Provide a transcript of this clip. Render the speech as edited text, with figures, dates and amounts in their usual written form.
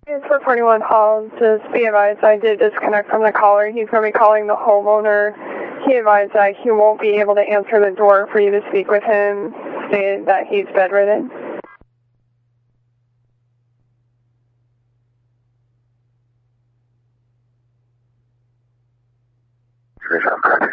It's 441 calls. Just be advised, I did disconnect from the caller. He's going to be calling the homeowner. He advised that he won't be able to answer the door for you to speak with him, stated that he's bedridden.